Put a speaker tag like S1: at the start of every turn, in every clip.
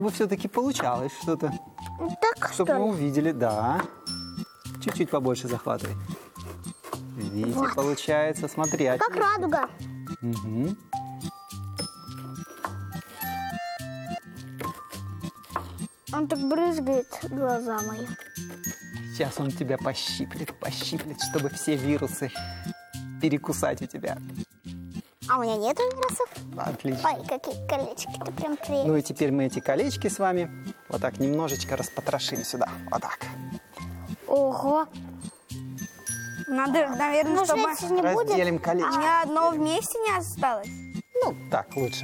S1: Вы все-таки получалось что-то.
S2: Так,
S1: Чтобы
S2: что
S1: мы
S2: ли?
S1: увидели, да. Чуть-чуть побольше захватывай. Видите,
S2: Вот.
S1: получается, смотри.
S2: Как радуга.
S1: Угу.
S2: Он так брызгает глаза мои.
S1: Сейчас он тебя пощиплет, чтобы все вирусы перекусать у тебя.
S2: А у меня нет вирусов?
S1: Отлично.
S2: Ой, какие колечки-то прям приятные.
S1: Ну и теперь мы эти колечки с вами вот так немножечко распотрошим сюда. Вот так.
S2: Ого.
S3: Надо, наверное,
S2: Ну,
S3: чтобы
S2: жить не будет.
S1: Разделим
S3: у
S1: колечко.
S3: меня одно вместе не осталось.
S1: Ну, так лучше.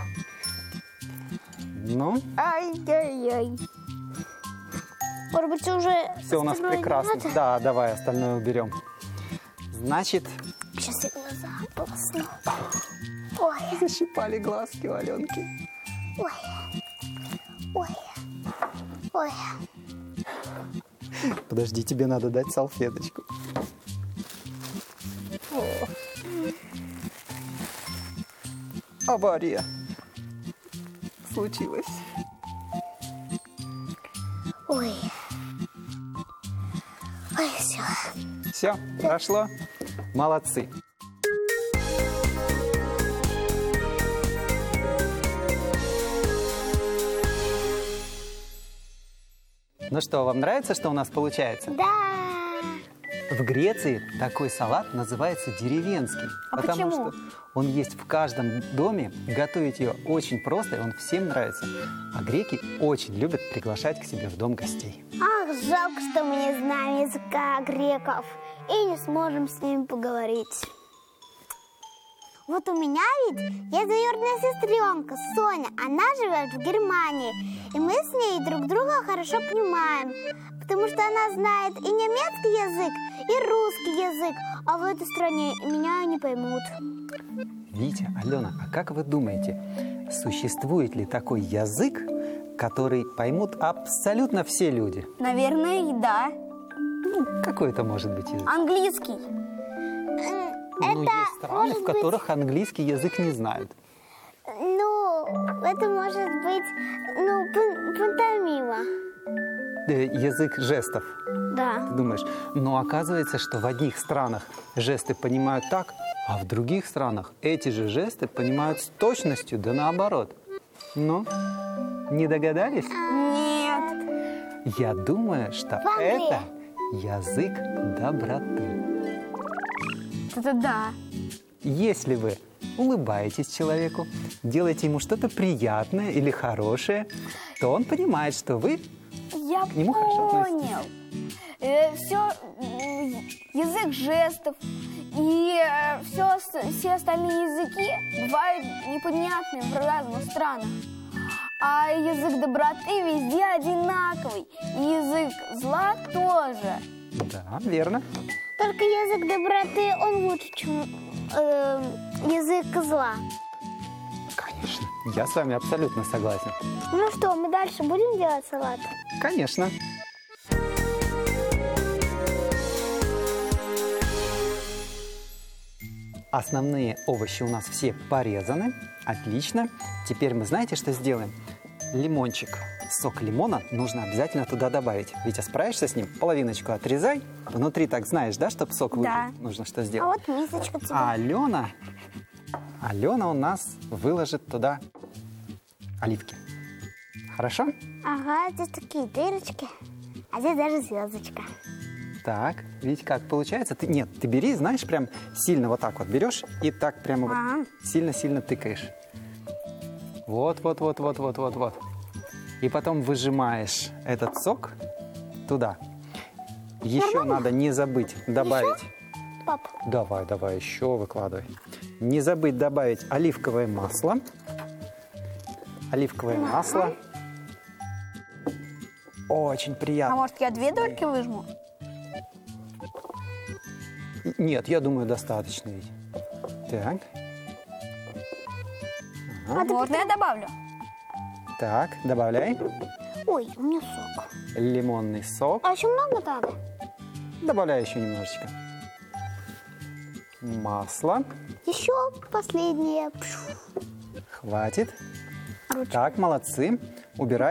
S1: Ну,
S2: Ай-яй-яй. Может быть, уже...
S1: все у нас
S2: остальное не
S1: прекрасно.
S2: надо?
S1: Да, давай остальное уберем. Значит,
S2: Сейчас я глаза полосну. Ой,
S1: защипали глазки у Аленки.
S2: ой, ой, ой.
S1: Подожди, тебе надо дать салфеточку. Авария. Случилось.
S2: Ой. Ой, все.
S1: Все, прошло. Молодцы. Ну что, вам нравится, что у нас получается?
S2: Да.
S1: В Греции такой салат называется деревенский.
S3: А
S1: потому
S3: почему?
S1: что он есть в каждом доме. Готовить ее очень просто, и он всем нравится. А греки очень любят приглашать к себе в дом гостей.
S2: Ах, жалко, что мы не знаем языка греков и не сможем с ними поговорить. Вот у меня ведь есть двоюродная сестренка Соня. Она живет в Германии, и мы с ней друг друга хорошо понимаем, потому что она знает и немецкий язык, и русский язык, а в этой стране меня не поймут.
S1: Витя, Алена, а как вы думаете, существует ли такой язык, который поймут абсолютно все люди?
S3: Наверное, и да.
S1: Ну, какой это может быть язык?
S3: Английский.
S1: Ну, есть страны, в которых английский язык не знают.
S2: Ну, это может быть, пантомима.
S1: Язык жестов,
S2: Да.
S1: ты думаешь? Но оказывается, что в одних странах жесты понимают так, а в других странах эти же жесты понимают с точностью, да наоборот. Ну, не догадались?
S3: Нет.
S1: Я думаю, что
S2: В Англии.
S1: это язык доброты.
S3: Это да.
S1: Если вы улыбаетесь человеку, делаете ему что-то приятное или хорошее, то он понимает, что вы
S3: Я
S1: к нему хорошо относитесь.
S3: понял. Язык жестов и все остальные языки бывают непонятные в разных странах. А язык доброты везде одинаковый. И язык зла тоже.
S1: Да, верно.
S2: Только язык доброты, он лучше, чем язык зла.
S1: Конечно. Я с вами абсолютно согласен.
S2: Ну что, мы дальше будем делать салат?
S1: Конечно. Основные овощи у нас все порезаны. Отлично. Теперь мы знаете, что сделаем? Лимончик. Сок лимона нужно обязательно туда добавить. Витя, справишься с ним? Половиночку отрезай. Внутри так знаешь, да, чтобы сок выжил?
S3: Да.
S1: Нужно что
S2: А
S1: сделать?
S2: вот мисочка тебе.
S1: А Алена у нас выложит туда оливки. Хорошо?
S2: Ага, здесь такие дырочки, а здесь даже звездочка.
S1: Так, видите, как получается? Нет, ты бери, знаешь, прям сильно вот так вот берешь и так прямо вот сильно-сильно тыкаешь. Вот. И потом выжимаешь этот сок туда. Еще надо не забыть добавить...
S2: Пап,
S1: Давай, еще выкладывай. Не забыть добавить оливковое масло. Оливковое масло. Очень
S3: А
S1: приятно.
S3: может, я 2 дольки выжму?
S1: Нет, я думаю, достаточно ведь. Так,
S3: Можно я добавлю?
S1: так, добавляй.
S2: ой, у меня сок.
S1: Лимонный сок.
S2: А еще много надо?
S1: Добавляй еще немножечко. Масло.
S2: Еще последнее.
S1: Хватит.
S2: Ручка.
S1: Так, молодцы. убираем.